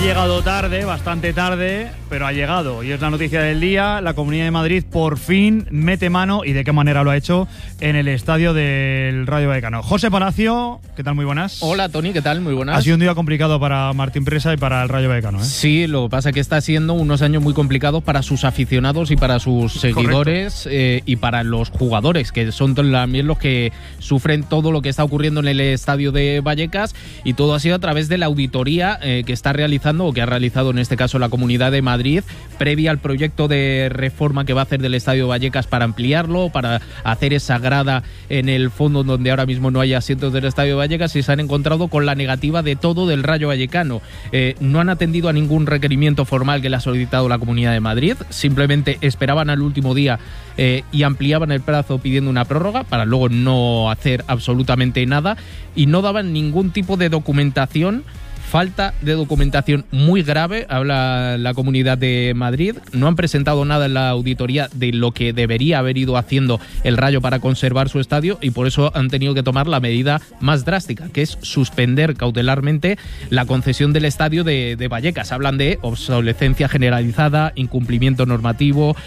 llegado tarde, bastante tarde, pero ha llegado. Y es la noticia del día. La Comunidad de Madrid por fin mete mano, y de qué manera lo ha hecho, en el estadio del Rayo Vallecano. José Palacio, ¿qué tal? Muy buenas. Hola, Tony, ¿qué tal? Muy buenas. Ha sido un día complicado para Martín Presa y para el Rayo Vallecano, ¿eh? Sí, lo que pasa es que está siendo unos años muy complicados para sus aficionados y para sus seguidores, y para los jugadores, que son también los que sufren todo lo que está ocurriendo en el estadio de Vallecas, y todo ha sido a través de la auditoría que está realizando, o que ha realizado en este caso la Comunidad de Madrid, previa al proyecto de reforma que va a hacer del estadio Vallecas para ampliarlo, para hacer esa grada en el fondo donde ahora mismo no hay asientos del estadio Vallecas, y se han encontrado con la negativa de todo del Rayo Vallecano. No han atendido a ningún requerimiento formal que le ha solicitado la Comunidad de Madrid, simplemente esperaban al último día y ampliaban el plazo pidiendo una prórroga para luego no hacer absolutamente nada, y no daban ningún tipo de documentación. Falta de documentación muy grave, habla la Comunidad de Madrid. No han presentado nada en la auditoría de lo que debería haber ido haciendo el Rayo para conservar su estadio, y por eso han tenido que tomar la medida más drástica, que es suspender cautelarmente la concesión del estadio de Vallecas. Hablan de obsolescencia generalizada, incumplimiento normativo,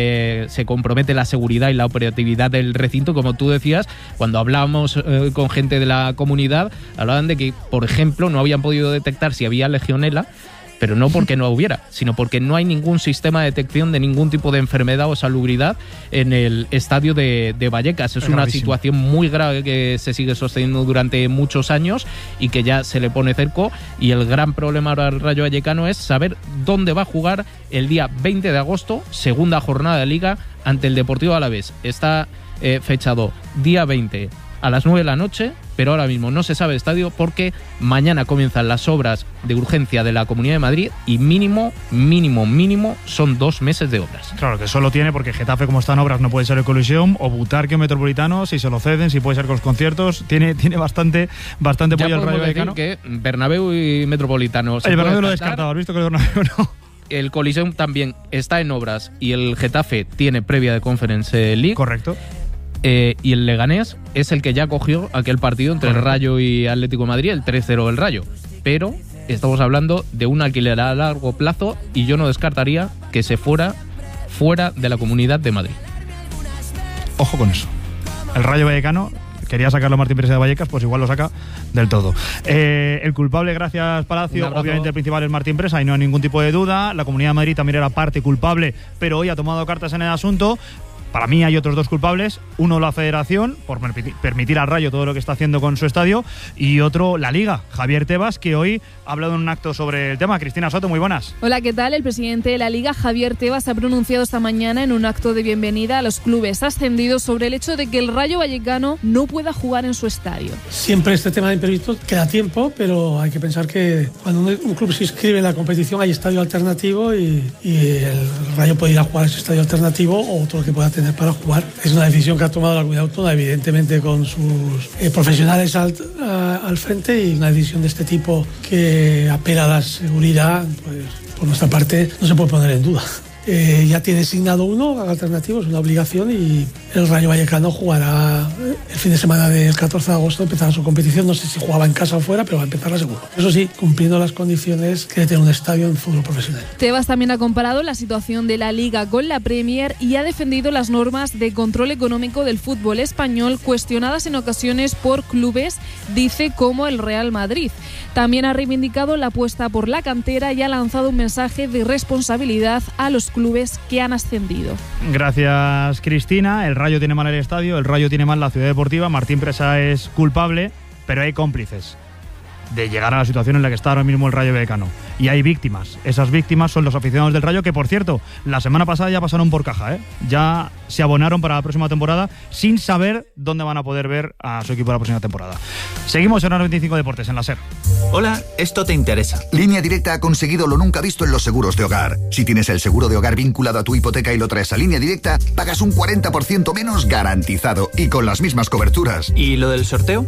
se compromete la seguridad y la operatividad del recinto. Como tú decías, cuando hablábamos con gente de la comunidad, hablaban de que, por ejemplo, no habían podido detectar si había legionela, pero no porque no hubiera, sino porque no hay ningún sistema de detección de ningún tipo de enfermedad o salubridad en el estadio de Vallecas. Es una situación muy grave que se sigue sosteniendo durante muchos años y que ya se le pone cerco, y el gran problema ahora al Rayo Vallecano es saber dónde va a jugar el día 20 de agosto, segunda jornada de Liga, ante el Deportivo Alavés. Está fechado día 20 a las 9 de la noche, pero ahora mismo no se sabe el estadio porque mañana comienzan las obras de urgencia de la Comunidad de Madrid, y mínimo son 2 meses de obras. Claro, que solo tiene, porque Getafe, como están obras, no puede ser el Coliseum, o Butarque o Metropolitano, si se lo ceden, si puede ser con los conciertos. Tiene bastante pollo el Rayo Vallecano. Que Bernabéu y Metropolitano. El Bernabéu lo he descartado, ¿has visto que el Bernabéu no? El Coliseum también está en obras, y el Getafe tiene previa de Conference League. Correcto. Y el Leganés es el que ya cogió aquel partido entre el Rayo y Atlético de Madrid, el 3-0 del Rayo. Pero estamos hablando de un alquiler a largo plazo, y yo no descartaría que se fuera de la Comunidad de Madrid. Ojo con eso. El Rayo Vallecano quería sacarlo a Martín Presa de Vallecas, pues igual lo saca del todo. El culpable, gracias Palacio, obviamente el principal es Martín Presa, y no hay ningún tipo de duda. La Comunidad de Madrid también era parte culpable, pero hoy ha tomado cartas en el asunto. Para mí hay otros dos culpables, uno la Federación, por permitir al Rayo todo lo que está haciendo con su estadio, y otro la Liga, Javier Tebas, que hoy ha hablado en un acto sobre el tema. Cristina Soto, muy buenas. Hola, ¿qué tal? El presidente de la Liga, Javier Tebas, ha pronunciado esta mañana en un acto de bienvenida a los clubes ascendidos sobre el hecho de que el Rayo Vallecano no pueda jugar en su estadio. Siempre este tema de imprevisto queda tiempo, pero hay que pensar que cuando un club se inscribe en la competición hay estadio alternativo, y el Rayo puede ir a jugar a ese estadio alternativo o otro que pueda tener para jugar. Es una decisión que ha tomado la Comunidad Autónoma, evidentemente con sus profesionales al frente, y una decisión de este tipo que apela a la seguridad, pues por nuestra parte no se puede poner en duda. Ya tiene asignado uno alternativo, es una obligación, y el Rayo Vallecano jugará el fin de semana del 14 de agosto, empezará su competición. No sé si jugaba en casa o fuera, pero va a empezarla seguro. Eso sí, cumpliendo las condiciones que debe tener un estadio en fútbol profesional. Tebas también ha comparado la situación de la Liga con la Premier y ha defendido las normas de control económico del fútbol español, cuestionadas en ocasiones por clubes, dice, como el Real Madrid. También ha reivindicado la apuesta por la cantera y ha lanzado un mensaje de responsabilidad a los clubes que han ascendido. Gracias, Cristina. El Rayo tiene mal el estadio, el Rayo tiene mal la ciudad deportiva. Martín Presa es culpable, pero hay cómplices de llegar a la situación en la que está ahora mismo el Rayo Vallecano. Y hay víctimas. Esas víctimas son los aficionados del Rayo, que, por cierto, la semana pasada ya pasaron por caja, ¿eh? Ya se abonaron para la próxima temporada sin saber dónde van a poder ver a su equipo la próxima temporada. Seguimos en Hora 25 Deportes, en la SER. Hola, esto te interesa. Línea Directa ha conseguido lo nunca visto en los seguros de hogar. Si tienes el seguro de hogar vinculado a tu hipoteca y lo traes a Línea Directa, pagas un 40% menos garantizado y con las mismas coberturas. ¿Y lo del sorteo?